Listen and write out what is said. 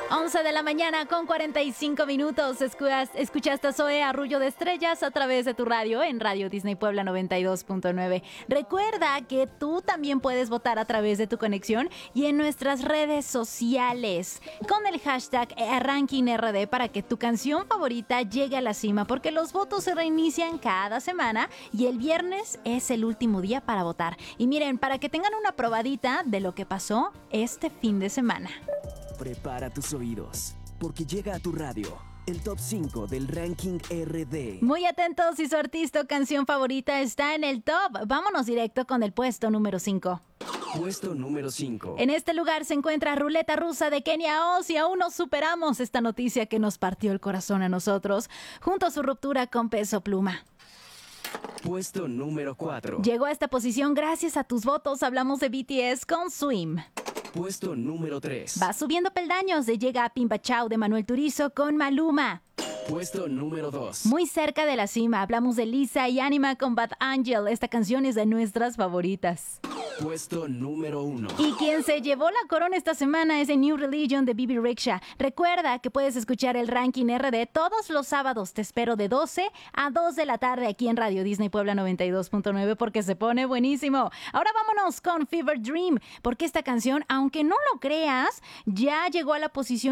11 de la mañana con 45 minutos. Escuchaste a Zoe Arrullo de Estrellas a través de tu radio en Radio Disney Puebla 92.9. Recuerda que tú también puedes votar a través de tu conexión y en nuestras redes sociales con el hashtag RankingRD para que tu canción favorita llegue a la cima, porque los votos se reinician cada semana y el viernes es el último día para votar. Y miren, para que tengan una probadita de lo que pasó este fin de semana. Prepara tus oídos, porque llega a tu radio el top 5 del Ranking RD. Muy atentos si su artista o canción favorita está en el top. Vámonos directo con el puesto número 5. Puesto número 5. En este lugar se encuentra Ruleta Rusa de Kenia Oz y aún no superamos esta noticia que nos partió el corazón a nosotros, junto a su ruptura con Peso Pluma. Puesto número 4. Llegó a esta posición gracias a tus votos. Hablamos de BTS con Swim. Puesto número 3. Va subiendo peldaños de Llega a Pimba Chao de Manuel Turizo con Maluma. Puesto número 2. Muy cerca de la cima, hablamos de Lisa y Anima con Bad Angel. Esta canción es de nuestras favoritas. Puesto número 1. Y quien se llevó la corona esta semana es The New Religion de Bibi Rexha. Recuerda que puedes escuchar el Ranking RD todos los sábados. Te espero de 12 a 2 de la tarde aquí en Radio Disney Puebla 92.9 porque se pone buenísimo. Ahora vámonos con Fever Dream, porque esta canción, aunque no lo creas, ya llegó a la posición